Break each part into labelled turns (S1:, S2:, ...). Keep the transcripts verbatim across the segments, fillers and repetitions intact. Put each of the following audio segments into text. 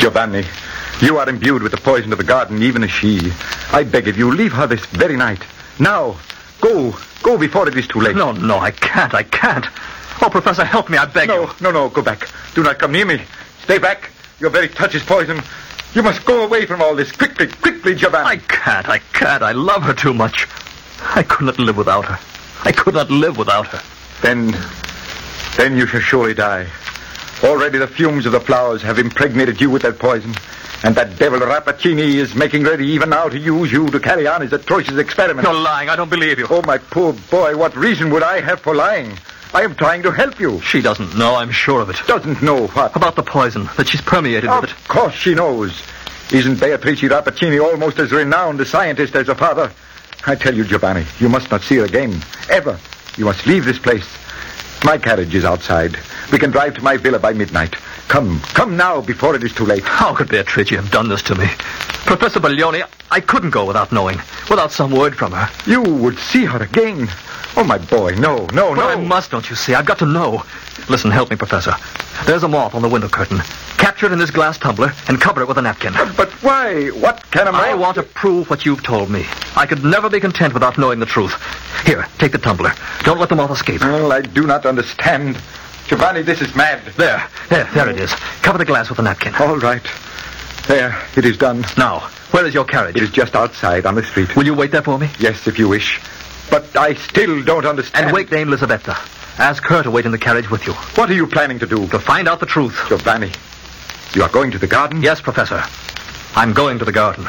S1: Giovanni, you are imbued with the poison of the garden, even as she. I beg of you, leave her this very night. Now, go. Go before it is too late.
S2: No, no, I can't. I can't. Oh, Professor, help me, I beg
S1: no,
S2: you.
S1: No, no, no, go back. Do not come near me. Stay back. Your very touch is poison. You must go away from all this. Quickly, quickly, Giovanni.
S2: I can't, I can't. I love her too much. I could not live without her. I could not live without her.
S1: Then, then you shall surely die. Already the fumes of the flowers have impregnated you with that poison. And that devil Rappaccini is making ready even now to use you to carry on his atrocious experiment.
S2: You're lying. I don't believe you.
S1: Oh, my poor boy, what reason would I have for lying? I am trying to help you.
S2: She doesn't know, I'm sure of it.
S1: Doesn't know what?
S2: About the poison, that she's permeated
S1: of
S2: with it.
S1: Of course she knows. Isn't Beatrice Rappaccini almost as renowned a scientist as her father? I tell you, Giovanni, you must not see her again. Ever. You must leave this place. My carriage is outside. We can drive to my villa by midnight. Come, come now before it is too late.
S2: How could Beatrice have done this to me? Professor Baglioni, I couldn't go without knowing, without some word from her.
S1: You would see her again. Oh, my boy, no, no,
S2: but
S1: no.
S2: I must, don't you see? I've got to know. Listen, help me, Professor. There's a moth on the window curtain. Capture it in this glass tumbler and cover it with a napkin.
S1: But, but why? What can a moth...
S2: I want to prove what you've told me. I could never be content without knowing the truth. Here, take the tumbler. Don't let the moth escape.
S1: Well, I do not understand. Giovanni, this is mad.
S2: There, there, there it is. Cover the glass with a napkin.
S1: All right. There, it is done.
S2: Now, where is your carriage?
S1: It is just outside on the street.
S2: Will you wait there for me?
S1: Yes, if you wish. But I still don't understand.
S2: And wake Dame Lisabetta. Ask her to wait in the carriage with you.
S1: What are you planning to do?
S2: To find out the truth.
S1: Giovanni, you are going to the garden?
S2: Yes, Professor. I'm going to the garden.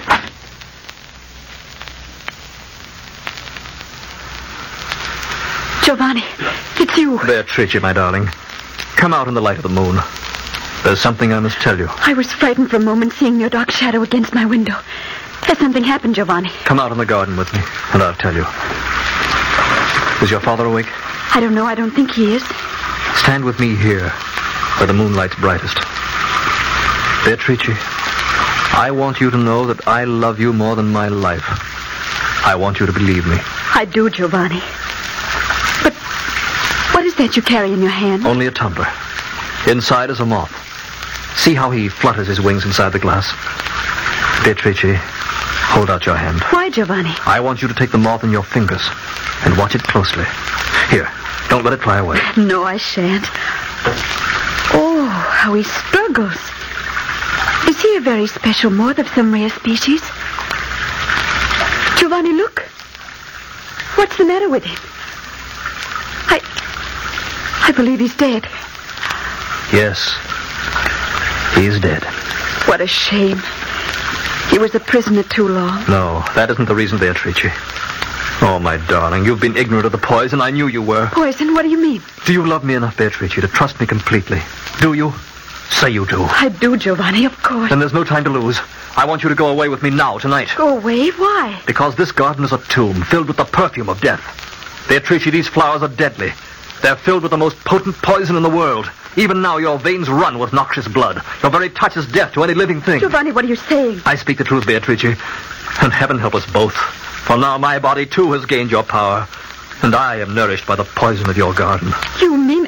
S3: Giovanni, it's you.
S2: Beatrice, my darling. Come out in the light of the moon. There's something I must tell you.
S3: I was frightened for a moment seeing your dark shadow against my window. Has something happened, Giovanni?
S2: Come out in the garden with me, and I'll tell you. Is your father awake?
S3: I don't know. I don't think he is.
S2: Stand with me here, where the moonlight's brightest. Beatrice, I want you to know that I love you more than my life. I want you to believe me.
S3: I do, Giovanni. But what is that you carry in your hand?
S2: Only a tumbler. Inside is a moth. See how he flutters his wings inside the glass. Beatrice, hold out your hand.
S3: Why, Giovanni?
S2: I want you to take the moth in your fingers and watch it closely. Here, don't let it fly away.
S3: No, I shan't. Oh, how he struggles. Is he a very special moth of some rare species? Giovanni, look. What's the matter with him? I... I believe he's dead.
S2: Yes, he's dead.
S3: What a shame. He was a prisoner too long.
S2: No, that isn't the reason, Beatrice. Oh, my darling, you've been ignorant of the poison. I knew you were.
S3: Poison? What do you mean?
S2: Do you love me enough, Beatrice, to trust me completely? Do you? Say you do.
S3: I do, Giovanni, of course.
S2: Then there's no time to lose. I want you to go away with me now, tonight.
S3: Go away? Why?
S2: Because this garden is a tomb filled with the perfume of death. Beatrice, these flowers are deadly. They're filled with the most potent poison in the world. Even now, your veins run with noxious blood. Your very touch is death to any living thing.
S3: Giovanni, what are you saying?
S2: I speak the truth, Beatrice. And heaven help us both. For now my body, too, has gained your power. And I am nourished by the poison of your garden.
S3: You mean...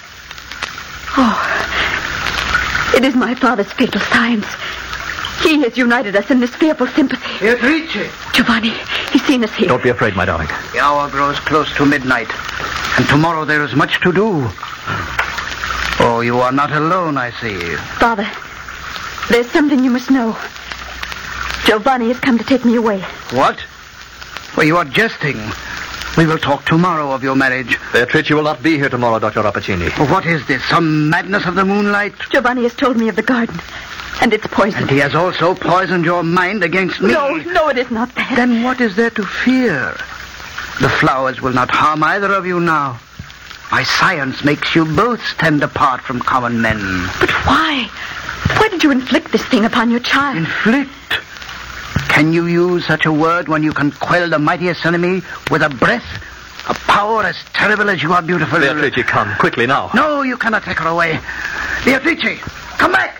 S3: Oh, it is my father's fatal science. He has united us in this fearful sympathy.
S4: Beatrice!
S3: Giovanni, he's seen us here.
S2: Don't be afraid, my darling.
S4: The hour grows close to midnight. And tomorrow there is much to do. Oh, you are not alone, I see.
S3: Father, there's something you must know. Giovanni has come to take me away.
S4: What? Well, you are jesting. We will talk tomorrow of your marriage.
S2: Beatrice will not be here tomorrow, Doctor Rappaccini.
S4: What is this? Some madness of the moonlight?
S3: Giovanni has told me of the garden. And it's poison.
S4: And he has also poisoned your mind against me.
S3: No, no, it is not that.
S4: Then what is there to fear? The flowers will not harm either of you now. My science makes you both stand apart from common men.
S3: But why? Why did you inflict this thing upon your child?
S4: Inflict? Can you use such a word when you can quell the mightiest enemy with a breath? A power as terrible as you are beautiful.
S2: Beatrice, come, quickly now.
S4: No, you cannot take her away. Beatrice, come back!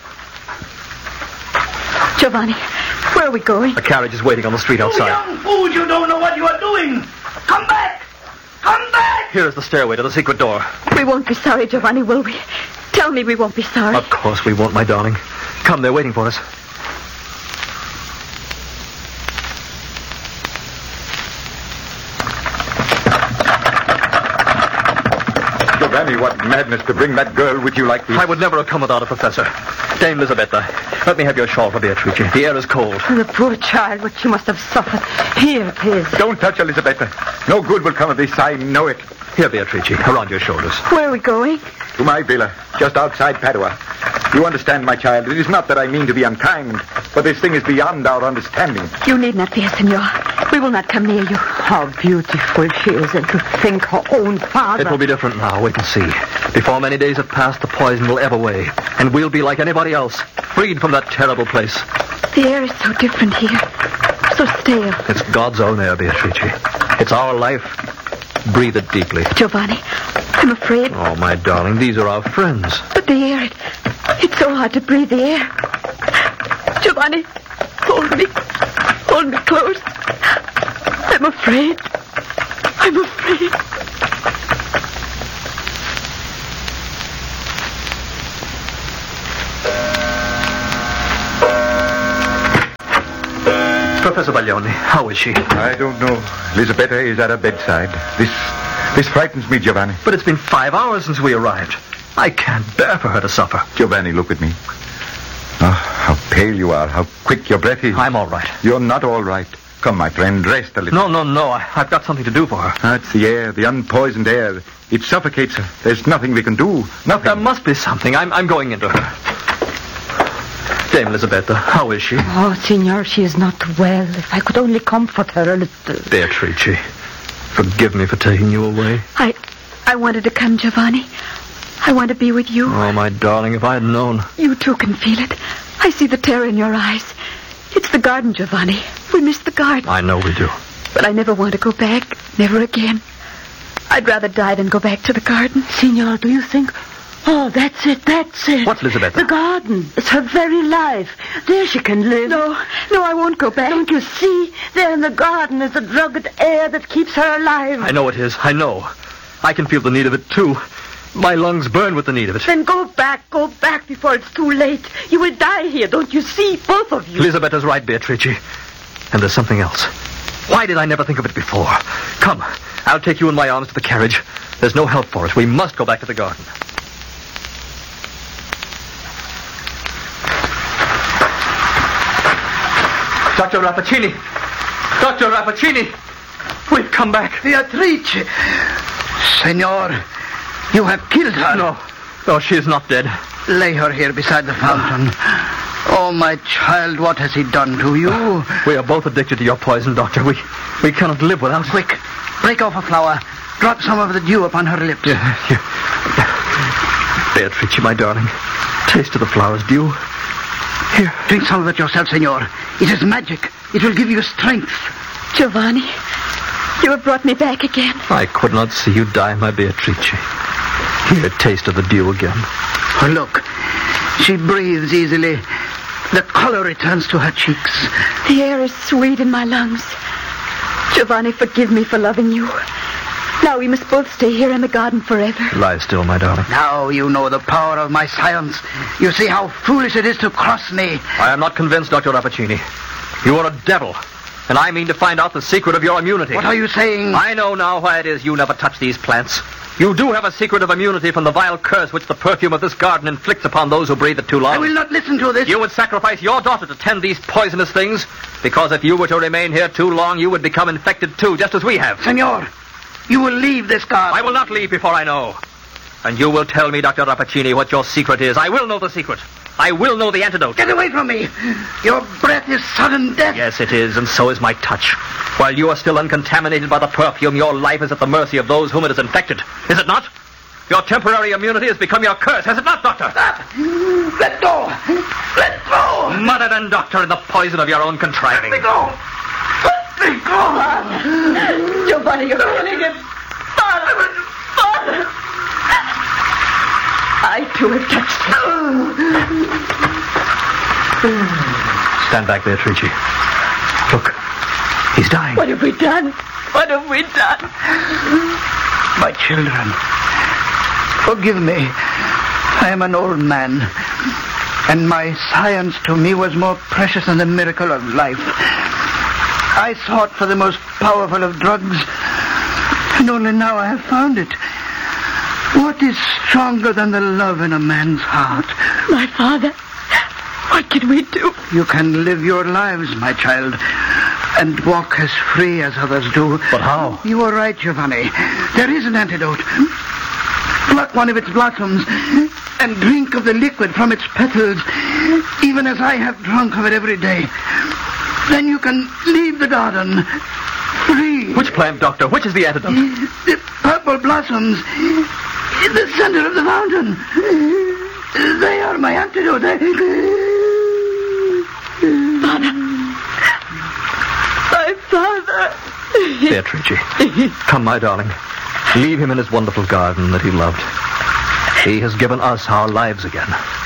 S3: Giovanni, where are we going?
S2: A carriage is waiting on the street outside.
S4: You young fool, you don't know what you are doing. Come back! Come back!
S2: Here is the stairway to the secret door.
S3: We won't be sorry, Giovanni, will we? Tell me we won't be sorry.
S2: Of course we won't, my darling. Come, they're waiting for us.
S1: Giovanni, what madness to bring that girl with you like this.
S2: I would never have come without a professor. Dame Lisabetta, let me have your shawl for Beatrice. The air is cold.
S3: The poor child, what she must have suffered. Here it is.
S1: Don't touch her, Lisabetta. No good will come of this, I know it.
S2: Here, Beatrice, around your shoulders.
S3: Where are we going?
S1: To my villa, just outside Padua. You understand, my child, it is not that I mean to be unkind, but this thing is beyond our understanding.
S3: You need not fear, senor. We will not come near you.
S5: How beautiful she is, and to think her own father.
S2: It will be different now. Wait and see. Before many days have passed, the poison will ebb away, and we'll be like anybody else, freed from that terrible place.
S3: The air is so different here. So stale.
S2: It's God's own air, Beatrice. It's our life. Breathe it deeply.
S3: Giovanni, I'm afraid.
S2: Oh, my darling, these are our friends.
S3: But the air, it, it's so hard to breathe the air. Giovanni, hold me. Hold me close. I'm afraid. I'm afraid.
S2: Professor Baglioni, how is she?
S1: I don't know. Lisabetta is at her bedside. This this frightens me, Giovanni.
S2: But it's been five hours since we arrived. I can't bear for her to suffer.
S1: Giovanni, look at me. Oh, how pale you are. How quick your breath is.
S2: I'm all right.
S1: You're not all right. Come, my friend, rest a little.
S2: No, no, no. I, I've got something to do for her.
S1: That's the air, the unpoisoned air. It suffocates her. There's nothing we can do. Nothing.
S2: There must be something. I'm, I'm going into her. Dame Lisabetta, how is she?
S5: Oh, Signor, she is not well. If I could only comfort her a little.
S2: Beatrice, forgive me for taking you away.
S3: I, I wanted to come, Giovanni. I want to be with you.
S2: Oh, my darling, if I had known.
S3: You too can feel it. I see the terror in your eyes. It's the garden, Giovanni. We miss the garden.
S2: I know we do.
S3: But I never want to go back. Never again. I'd rather die than go back to the garden.
S5: Signor, do you think... Oh, that's it, that's it.
S2: What, Lisabetta?
S5: The garden. It's her very life. There she can live.
S3: No, no, I won't go back.
S5: Don't you see? There in the garden is the drugged air that keeps her alive.
S2: I know it is. I know. I can feel the need of it, too. My lungs burn with the need of it.
S5: Then go back, go back before it's too late. You will die here, don't you see? Both of you.
S2: Lisabetta's right, Beatrice. And there's something else. Why did I never think of it before? Come, I'll take you in my arms to the carriage. There's no help for it. We must go back to the garden. Doctor Rappaccini! Doctor Rappaccini! We've come back.
S4: Beatrice! Senor, you have killed her.
S2: No, no, she is not dead.
S4: Lay her here beside the fountain. Oh, my child, what has he done to you?
S2: Uh, we are both addicted to your poison, Doctor. We we cannot live without it.
S4: Quick, break off a flower. Drop some of the dew upon her lips.
S2: Yeah, yeah. Beatrice, my darling, taste of the flower's dew.
S4: Here, drink some of it yourself, senor. It is magic. It will give you strength.
S3: Giovanni, you have brought me back again.
S2: I could not see you die, my Beatrice. Here, taste of the dew again.
S4: Oh, look, she breathes easily. The color returns to her cheeks.
S3: The air is sweet in my lungs. Giovanni, forgive me for loving you. Now we must both stay here in the garden forever.
S2: Lie still, my darling.
S4: Now you know the power of my science. You see how foolish it is to cross me.
S2: I am not convinced, Doctor Rappaccini. You are a devil, and I mean to find out the secret of your immunity.
S4: What are you saying?
S2: I know now why it is you never touch these plants. You do have a secret of immunity from the vile curse which the perfume of this garden inflicts upon those who breathe it too long.
S4: I will not listen to this.
S2: You would sacrifice your daughter to tend these poisonous things, because if you were to remain here too long, you would become infected too, just as we have.
S4: Senor, you will leave this garden.
S2: I will not leave before I know. And you will tell me, Doctor Rappaccini, what your secret is. I will know the secret. I will know the antidote.
S4: Get away from me. Your breath is sudden death.
S2: Yes, it is, and so is my touch. While you are still uncontaminated by the perfume, your life is at the mercy of those whom it has infected. Is it not? Your temporary immunity has become your curse, has it not, Doctor?
S4: Stop. Let go. Let go.
S2: Mother and Doctor in the poison of your own contriving.
S4: Let me go. Let me go.
S3: Giovanni, you're killing him. Father! Father! I too have touched him.
S2: Stand back, Beatrice. Look, he's dying.
S3: What have we done? What have we done?
S4: My children, forgive me. I am an old man. And my science to me was more precious than the miracle of life. I sought for the most powerful of drugs, and only now I have found it. What is stronger than the love in a man's heart?
S3: My father, what can we do?
S4: You can live your lives, my child, and walk as free as others do.
S2: But how?
S4: You are right, Giovanni. There is an antidote. Pluck one of its blossoms and drink of the liquid from its petals, even as I have drunk of it every day. Then you can leave the garden free.
S2: Which plant, Doctor? Which is the antidote?
S4: The purple blossoms in the center of the fountain. They are my antidote.
S3: Father. My father.
S2: Beatrice, come, my darling. Leave him in his wonderful garden that he loved. He has given us our lives again.